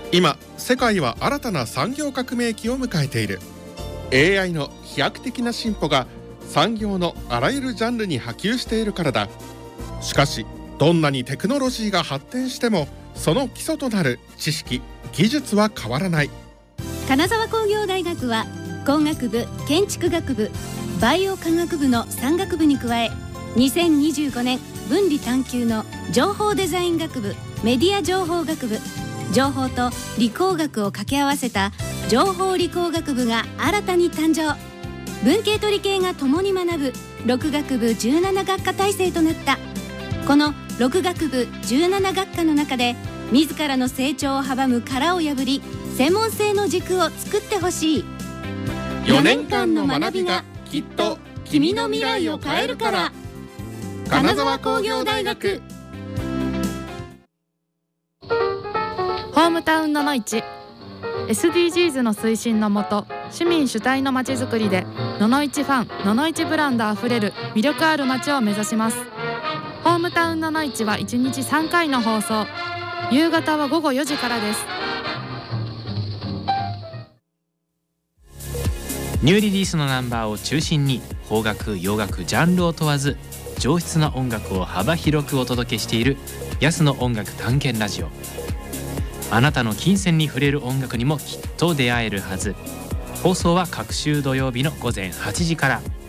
今世界は新たな産業革命期を迎えている。 AI の飛躍的な進歩が産業のあらゆるジャンルに波及しているからだ。しかしどんなにテクノロジーが発展してもその基礎となる知識・技術は変わらない。 金沢工業大学は工学部、建築学部、バイオ科学部の3学部に加え、2025年分離探究の情報デザイン学部、メディア情報学部、情報と理工学を掛け合わせた情報理工学部が新たに誕生。文系と理系が共に学ぶ6学部17学科体制となった。この6学部17学科の中で自らの成長を阻む殻を破り、専門性の軸を作ってほしい。 4年間の学びがきっと君の未来を変えるから。金沢工業大学。 ホームタウンののいち SDGs の推進のもと、市民主体のまちづくりでののいちファン、ののいちブランドあふれる魅力ある街を目指します。ホームタウンののいちは1日3回の放送、夕方は午後4時からです。 ニューリリースのナンバーを中心に邦楽、洋楽、ジャンルを問わず上質な音楽を幅広くお届けしている安の音楽探検ラジオ。あなたの金銭に触れる音楽にもきっと出会えるはず。放送は各週土曜日の午前8時から。